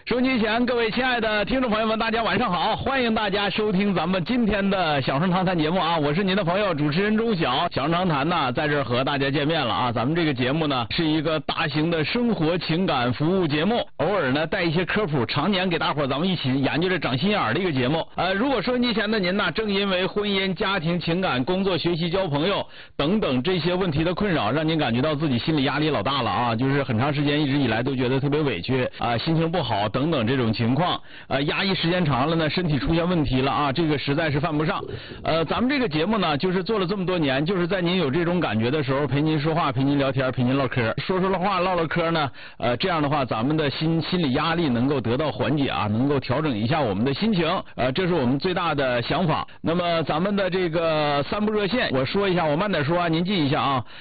收机前，各位亲爱的听众朋友们，大家晚上好！欢迎大家收听咱们今天的小声长谈节目啊，我是您的朋友主持人钟晓。小声长谈呢，在这儿和大家见面了啊。咱们这个节目呢，是一个大型的生活情感服务节目，偶尔呢带一些科普，常年给大伙儿咱们一起研究着长心眼儿的一个节目。如果收音机前的您呢，正因为婚姻、家庭、情感、工作、学习、交朋友等等这些问题的困扰，让您感觉到自己心理压力老大了啊，就是很长时间一直以来都觉得特别委屈啊，心情不好等等这种情况，压抑时间长了呢，身体出现问题了啊，这个实在是犯不上。咱们这个节目呢，就是做了这么多年，就是在您有这种感觉的时候，陪您说话，陪您聊天，陪您唠嗑，说了话，唠嗑呢，这样的话，咱们的心理压力能够得到缓解啊，能够调整一下我们的心情，这是我们最大的想法。那么咱们的这个3部热线，我说一下，我慢点说啊，您记一下啊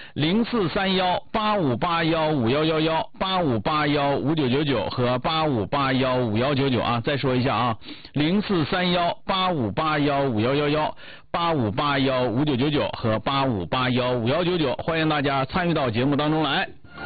，043185815111，85815999和85815199啊，再说一下啊，043185815111，85815999和85815199，欢迎大家参与到节目当中来。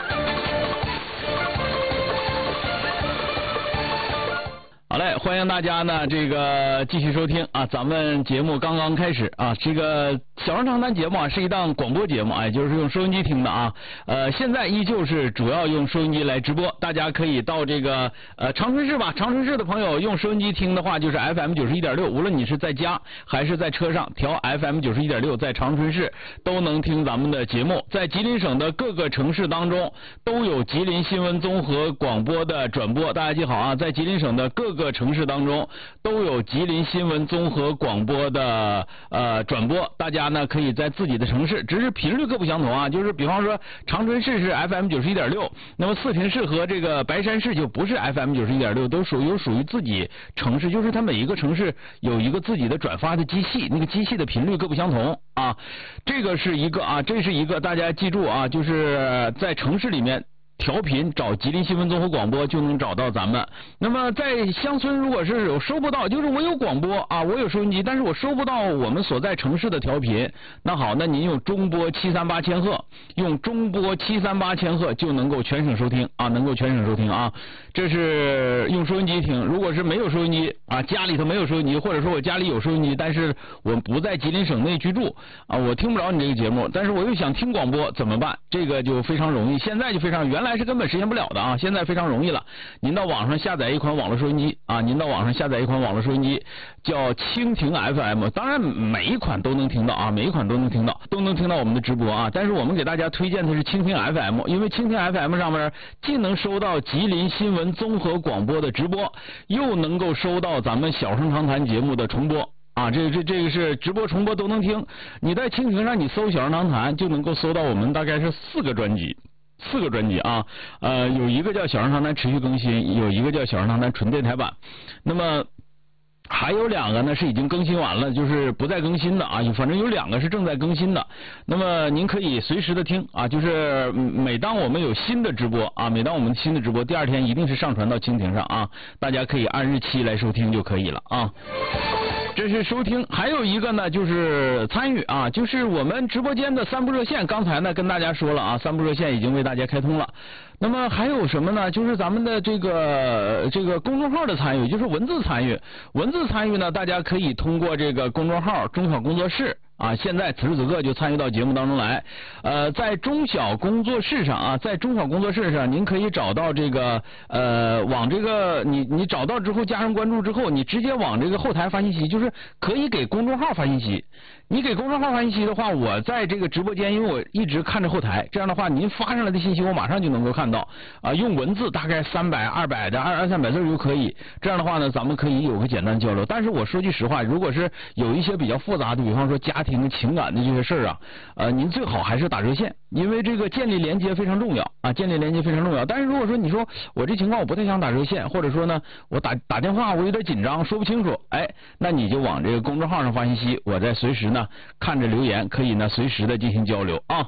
好嘞，欢迎大家呢，这个继续收听啊，咱们节目刚刚开始啊，这个小声长谈节目啊是一档广播节目，就是用收音机听的啊，现在依旧是主要用收音机来直播，大家可以到这个长春市吧，长春市的朋友用收音机听的话就是 FM 91.6，无论你是在家还是在车上调 FM 91.6，在长春市都能听咱们的节目，在吉林省的各个城市当中都有吉林新闻综合广播的转播，大家记好啊，在吉林省的各个城市当中都有吉林新闻综合广播的转播，大家呢可以在自己的城市，只是频率各不相同啊，就是比方说长春市是 FM 91.6，那么四平市和这个白山市就不是 FM 91.6，都属于自己城市，就是它每一个城市有一个自己的转发的机器，那个机器的频率各不相同啊，这个是一个啊，这是一个大家记住啊，就是在城市里面调频找吉林新闻综合广播就能找到咱们。那么在乡村如果是有收不到，就是我有广播啊，我有收音机，但是我收不到我们所在城市的调频，那好，那您用中波738千赫，用中波738千赫就能够全省收听啊，能够全省收听啊，这是用收音机听。如果是没有收音机啊，家里头没有收音机，或者说我家里有收音机，但是我不在吉林省内居住啊，我听不着你这个节目，但是我又想听广播怎么办？这个就非常容易，现在就非常，原来是根本实现不了的啊，现在非常容易了。您到网上下载一款网络收音机啊，您到网上下载一款网络收音机叫蜻蜓 FM， 当然每一款都能听到啊，每一款都能听到我们的直播啊。但是我们给大家推荐的是蜻蜓 FM， 因为蜻蜓 FM 上面既能收到吉林新闻综合广播的直播，又能够收到咱们小声长谈节目的重播。啊，这个是直播重播都能听。你在蜻蜓上你搜小声长谈就能够搜到我们大概是4个专辑啊，有一个叫小声长谈持续更新，有一个叫小声长谈纯电台版，那么还有2个呢是已经更新完了，就是不再更新的啊，反正有2个是正在更新的。那么您可以随时的听啊，就是每当我们有新的直播啊，第2天一定是上传到蜻蜓上啊，大家可以按日期来收听就可以了啊。这是收听，还有一个呢就是参与啊，就是我们直播间的3部热线，刚才呢跟大家说了啊，3部热线已经为大家开通了。那么还有什么呢？就是咱们的这个公众号的参与，就是文字参与呢，大家可以通过这个公众号中小工作室啊，现在此时此刻就参与到节目当中来。在中小工作室上啊，您可以找到这个往这个你找到之后加上关注之后，你直接往这个后台发信息，就是可以给公众号发信息。你给公众号发信息的话，我在这个直播间，因为我一直看着后台，这样的话您发上来的信息我马上就能够看到啊，用文字大概300、200的200-300字就可以。这样的话呢，咱们可以有个简单交流。但是我说句实话，如果是有一些比较复杂的，比方说家庭情感的这些事儿啊，您最好还是打热线，因为这个建立连接非常重要啊，但是如果说你说我这情况我不太想打热线，或者说呢我打电话我有点紧张说不清楚，那你就往这个公众号上发信息，我再随时呢看着留言，可以呢随时的进行交流啊。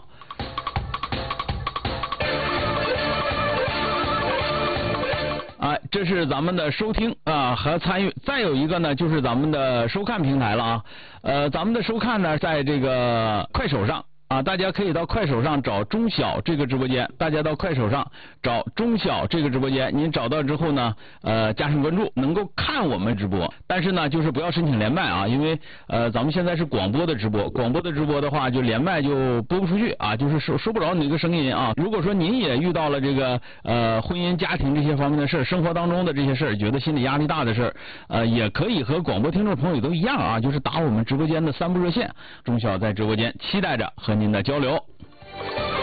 这是咱们的收听啊和参与，再有一个呢就是咱们的收看平台了啊。咱们的收看呢在这个快手上啊，大家可以到快手上找中小这个直播间，大家到快手上找中小这个直播间，您找到之后呢，加上关注，能够看我们直播。但是呢，就是不要申请连麦啊，因为咱们现在是广播的直播，广播的直播的话，就连麦就播不出去啊，就是说不着你这个声音啊。如果说您也遇到了这个婚姻家庭这些方面的事儿，生活当中的这些事儿，觉得心理压力大的事儿，也可以和广播听众朋友都一样啊，就是打我们直播间的3部热线，中小在直播间期待着和您的交流。